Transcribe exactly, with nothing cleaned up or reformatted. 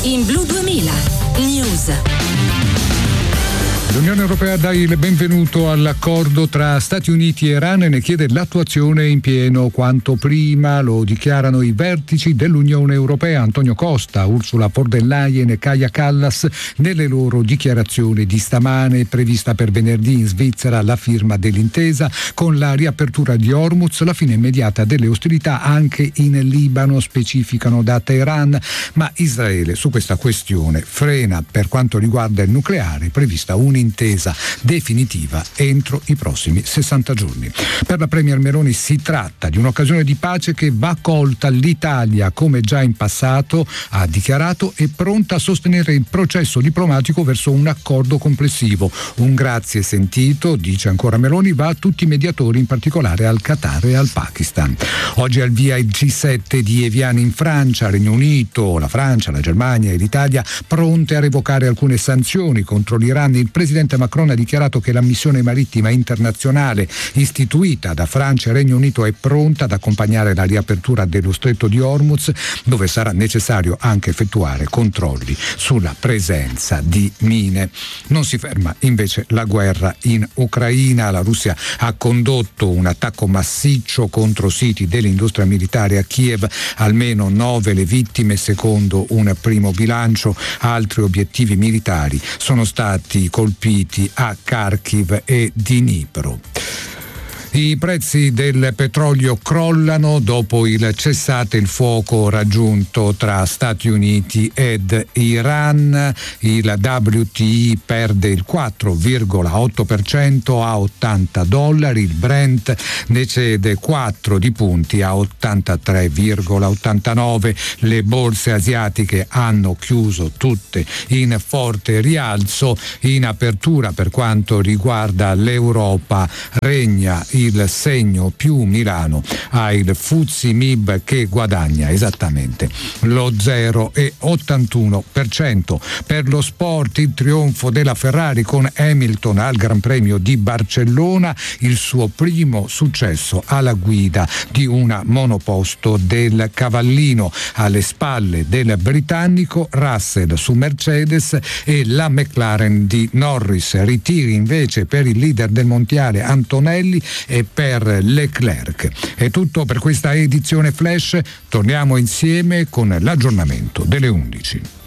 In Blu duemila News. L'Unione Europea dà il benvenuto all'accordo tra Stati Uniti e Iran e ne chiede l'attuazione in pieno quanto prima. Lo dichiarano i vertici dell'Unione Europea, Antonio Costa, Ursula von der Leyen e Kaja Kallas, nelle loro dichiarazioni di stamane. Prevista per venerdì in Svizzera la firma dell'intesa con la riapertura di Hormuz, la fine immediata delle ostilità anche in Libano, specificano da Teheran, ma Israele su questa questione frena per quanto riguarda il nucleare, prevista un intesa definitiva entro i prossimi sessanta giorni. Per la Premier Meloni si tratta di un'occasione di pace che va colta. L'Italia, come già in passato ha dichiarato, è pronta a sostenere il processo diplomatico verso un accordo complessivo. Un grazie sentito, dice ancora Meloni, va a tutti i mediatori, in particolare al Qatar e al Pakistan. Oggi al via il G sette di Evian in Francia, Regno Unito, la Francia, la Germania e l'Italia pronte a revocare alcune sanzioni contro l'Iran. Il presidente Macron ha dichiarato che la missione marittima internazionale istituita da Francia e Regno Unito è pronta ad accompagnare la riapertura dello stretto di Hormuz, dove sarà necessario anche effettuare controlli sulla presenza di mine. Non si ferma invece la guerra in Ucraina. La Russia ha condotto un attacco massiccio contro siti dell'industria militare a Kiev, almeno nove le vittime secondo un primo bilancio. Altri obiettivi militari sono stati colpiti a Kharkiv e Dnipro. I prezzi del petrolio crollano dopo il cessate il fuoco raggiunto tra Stati Uniti ed Iran. Il W T I perde il quattro virgola otto per cento a ottanta dollari, il Brent ne cede quattro di punti a ottantatré virgola ottantanove. Le borse asiatiche hanno chiuso tutte in forte rialzo. In apertura, per quanto riguarda l'Europa, regna il segno più Milano, ha il F T S E M I B che guadagna esattamente lo zero virgola ottantuno per cento. Per lo sport, il trionfo della Ferrari con Hamilton al Gran Premio di Barcellona, il suo primo successo alla guida di una monoposto del Cavallino. Alle spalle del britannico Russell su Mercedes e la McLaren di Norris. Ritiri invece per il leader del mondiale Antonelli e per Leclerc. È tutto per questa edizione Flash. Torniamo insieme con l'aggiornamento delle undici.